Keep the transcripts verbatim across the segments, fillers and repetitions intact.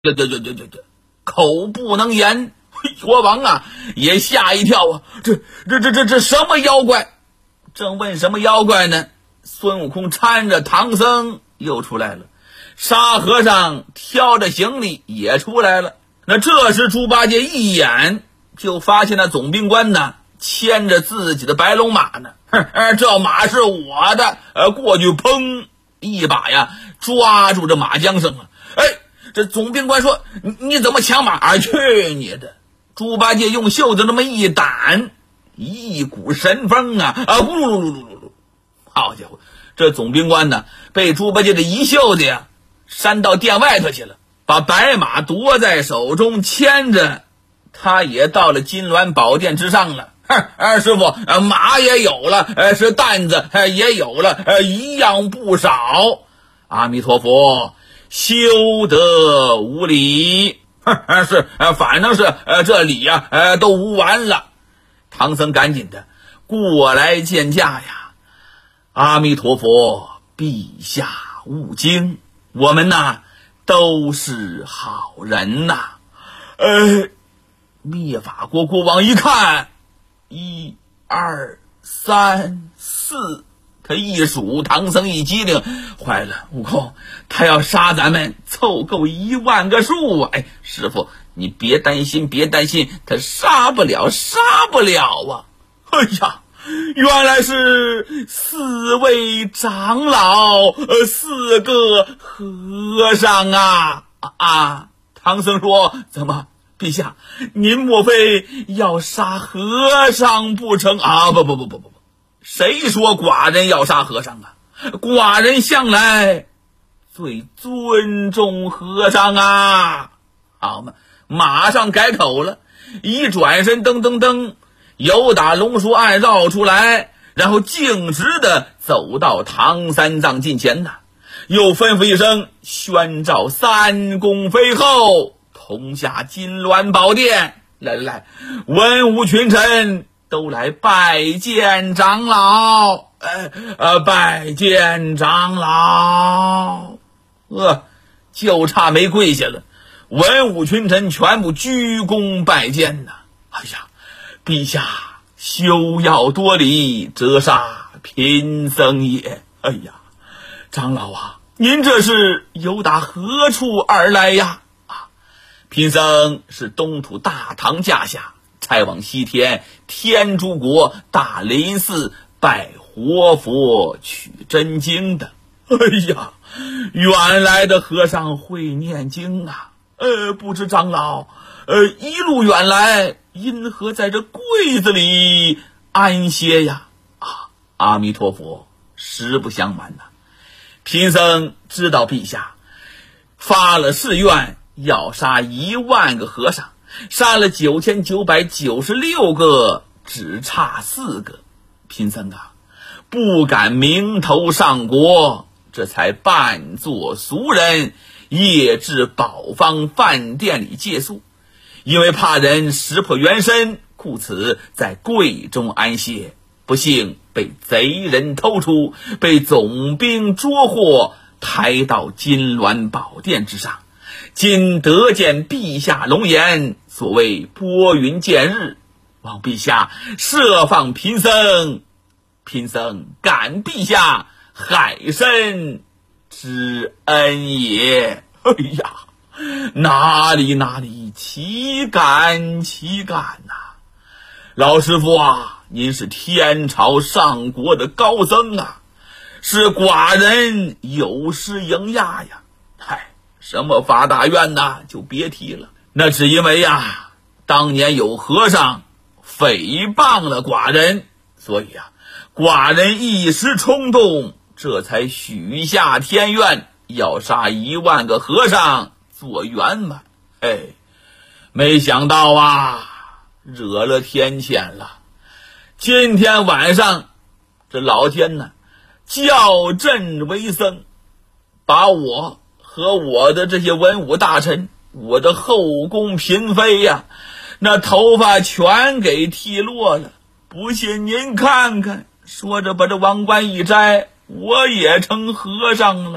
这这这这这这口不能言。国王啊也吓一跳啊，这这这这这什么妖怪？正问什么妖怪呢，孙悟空搀着唐僧又出来了，沙和尚挑着行李也出来了。那这时猪八戒一眼就发现那总兵官呢牵着自己的白龙马呢，这马是我的，呃，过去砰一把呀抓住这马缰绳了。哎，这总兵官说你你怎么抢马？啊，去你的！猪八戒用袖子这么一掸，一股神风啊啊！呼噜噜噜噜噜噜！好家伙，这总兵官呢被猪八戒的一袖子呀扇到殿外头去了，把白马夺在手中牵着，他也到了金銮宝殿之上了。啊，师傅，马也有了，是担子也有了，一样不少。阿弥陀佛，休得无礼。是，反正是这礼呀、啊，都无完了。唐僧赶紧的过来见驾呀！阿弥陀佛，陛下勿惊，我们呐都是好人呐。呃，灭法国国王一看，一二三四，他一数，唐僧一机灵，坏了，悟空他要杀咱们，凑够一万个数啊！哎，师傅你别担心别担心，他杀不了杀不了啊！哎呀，原来是四位长老，呃，四个和尚啊啊！唐僧说：“怎么，陛下，您莫非要杀和尚不成啊？不不不不不不，谁说寡人要杀和尚啊？寡人向来最尊重和尚啊！”好嘛，马上改口了，一转身，噔噔噔，由打龙书案绕出来，然后径直的走到唐三藏近前呐，又吩咐一声，宣召三公妃后同下金銮宝殿。来来来，文武群臣都来拜见长老，呃呃，拜见长老。呃，就差没跪下了，文武群臣全部鞠躬拜见呐。哎呀，陛下休要多礼，折杀贫僧也。哎呀，长老啊，您这是由打何处而来呀？啊，贫僧是东土大唐驾下，差往西天天竺国大林寺拜活佛取真经的。哎呀，原来的和尚会念经啊！呃，不知长老，呃，一路远来，因何在这柜子里安歇呀？啊，阿弥陀佛，实不相瞒呐、啊，贫僧知道陛下发了誓愿，要杀一万个和尚，杀了九千九百九十六个，只差四个。贫僧啊，不敢名头上国，这才扮作俗人，夜至宝方饭店里借宿，因为怕人识破原身，故此在柜中安歇。不幸被贼人偷出，被总兵捉获，抬到金銮宝殿之上。今得见陛下龙颜，所谓拨云见日，望陛下赦放贫僧，贫僧感陛下海深之恩也。哎呀，哪里哪里，岂敢岂敢呐、啊！老师傅啊，您是天朝上国的高僧啊，是寡人有失迎亚呀。嗨，什么发大愿呐，就别提了。那只因为呀，当年有和尚诽谤了寡人，所以呀，寡人一时冲动，这才许下天愿，要杀一万个和尚做圆满。哎，没想到啊，惹了天谴了。今天晚上，这老天呢，叫朕为僧，把我和我的这些文武大臣，我的后宫嫔妃呀、啊，那头发全给剃落了。不信您看看。说着把这王冠一摘，我也成和尚了。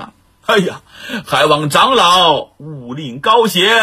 哎呀，还望长老勿吝高见。